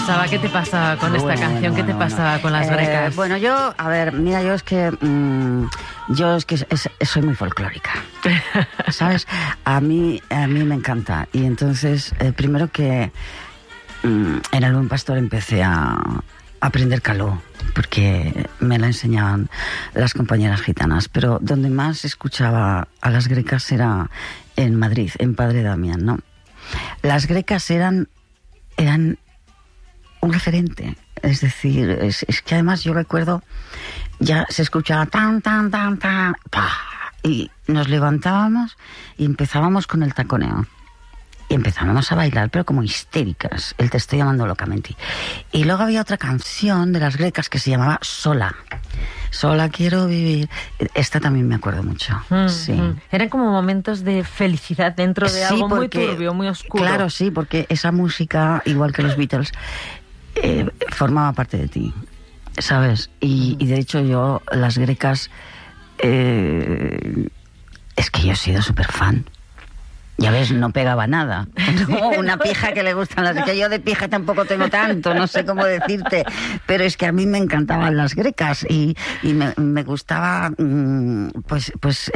pasaba? ¿Qué te pasaba con esta canción? ¿Qué te pasaba con las grecas? Bueno, yo, a ver, mira, yo es que soy muy folclórica, ¿sabes? A mí me encanta. Y entonces, primero que en el Buen Pastor empecé a aprender caló, porque me la enseñaban las compañeras gitanas, pero donde más escuchaba a las grecas era en Madrid, en Padre Damián, ¿no? Las grecas eran un referente, es decir, es que además yo recuerdo, ya se escuchaba tan, tan, tan, tan, pa, y nos levantábamos y empezábamos con el taconeo. Y empezábamos a bailar, pero como histéricas. Te estoy llamando locamente. Y luego había otra canción de las grecas que se llamaba Sola. Sola quiero vivir. Esta también me acuerdo mucho. Sí. Eran como momentos de felicidad dentro de algo muy turbio, muy oscuro. Claro, sí, porque esa música, igual que los Beatles, formaba parte de ti, ¿sabes? Y de hecho yo, las grecas, es que yo he sido súper fan. Ya ves, no pegaba nada. Como una pija que le gustan las... Que yo de pija tampoco tengo tanto, no sé cómo decirte. Pero es que a mí me encantaban las grecas y me gustaba, pues